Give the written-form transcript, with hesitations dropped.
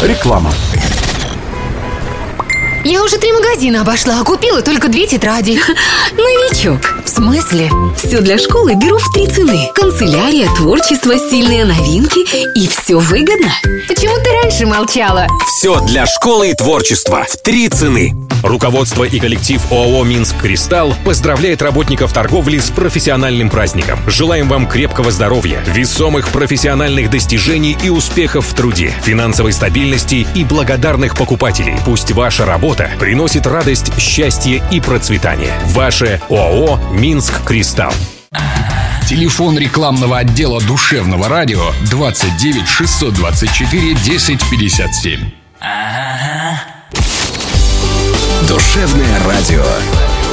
Реклама. Я уже 3 магазина обошла, а купила только 2 тетради. Новичок. В смысле? Все для школы беру в 3 цены. Канцелярия, творчество, стильные новинки. И все выгодно. Почему ты раньше молчала? Все для школы и творчества в 3 цены. Руководство и коллектив ОАО «Минск Кристалл» поздравляет работников торговли с профессиональным праздником. Желаем вам крепкого здоровья, весомых профессиональных достижений и успехов в труде, финансовой стабильности и благодарных покупателей. Пусть ваша работа приносит радость, счастье и процветание. Ваше ОАО «Минск Кристалл». Телефон рекламного отдела душевного радио 29 624 1057. Душевное радио.